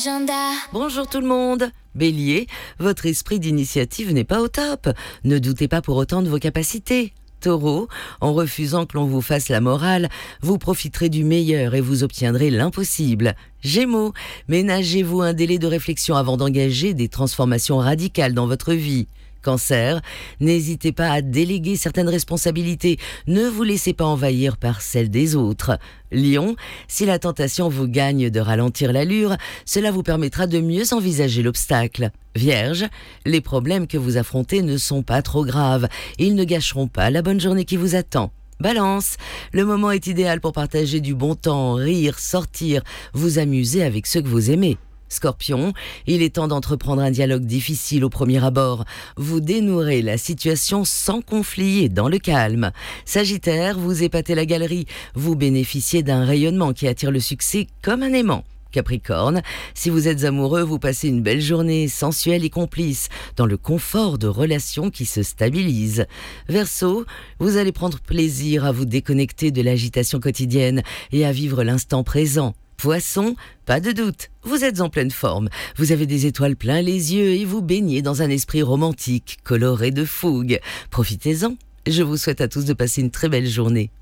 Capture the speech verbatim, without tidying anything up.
Bonjour tout le monde. Bélier, votre esprit d'initiative n'est pas au top. Ne doutez pas pour autant de vos capacités. Taureau, en refusant que l'on vous fasse la morale, vous profiterez du meilleur et vous obtiendrez l'impossible. Gémeaux, ménagez-vous un délai de réflexion avant d'engager des transformations radicales dans votre vie. Cancer, n'hésitez pas à déléguer certaines responsabilités, ne vous laissez pas envahir par celles des autres. Lion, si la tentation vous gagne de ralentir l'allure, cela vous permettra de mieux envisager l'obstacle. Vierge, les problèmes que vous affrontez ne sont pas trop graves, ils ne gâcheront pas la bonne journée qui vous attend. Balance, le moment est idéal pour partager du bon temps, rire, sortir, vous amuser avec ceux que vous aimez. Scorpion, il est temps d'entreprendre un dialogue difficile au premier abord. Vous dénouerez la situation sans conflit et dans le calme. Sagittaire, vous épatez la galerie. Vous bénéficiez d'un rayonnement qui attire le succès comme un aimant. Capricorne, si vous êtes amoureux, vous passez une belle journée sensuelle et complice, dans le confort de relations qui se stabilisent. Verseau, vous allez prendre plaisir à vous déconnecter de l'agitation quotidienne et à vivre l'instant présent. Poisson, pas de doute, vous êtes en pleine forme. Vous avez des étoiles plein les yeux et vous baignez dans un esprit romantique, coloré de fougue. Profitez-en. Je vous souhaite à tous de passer une très belle journée.